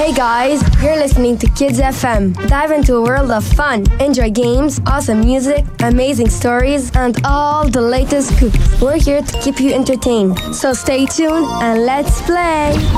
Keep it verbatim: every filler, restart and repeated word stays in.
Hey guys, you're listening to Kids F M. Dive into a world of fun. Enjoy games, awesome music, amazing stories, and all the latest scoops. We're here to keep you entertained. So stay tuned and let's play.